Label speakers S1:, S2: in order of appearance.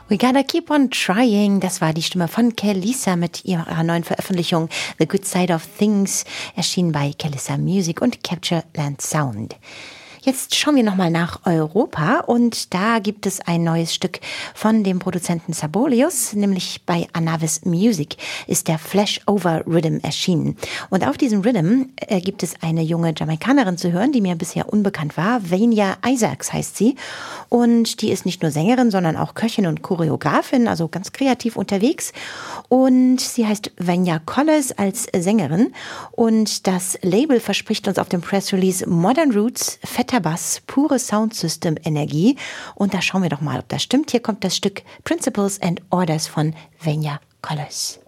S1: We Gotta Keep on Trying, das war die Stimme von Kelisa mit ihrer neuen Veröffentlichung The Good Side of Things, erschienen bei Kelisa Music und Capture Land Sound. Jetzt schauen wir nochmal nach Europa und da gibt es ein neues Stück von dem Produzenten Sabolius, nämlich bei Anavis Music ist der Flashover Rhythm erschienen. Und auf diesem Rhythm gibt es eine junge Jamaikanerin zu hören, die mir bisher unbekannt war. Vanya Isaacs heißt sie und die ist nicht nur Sängerin, sondern auch Köchin und Choreografin, also ganz kreativ unterwegs. Und sie heißt Vanya Collins als Sängerin und das Label verspricht uns auf dem Pressrelease Modern Roots, fetter Bass, pure Soundsystem Energie. Und da schauen wir doch mal, ob das stimmt. Hier kommt das Stück Principles and Orders von Vanya Collins.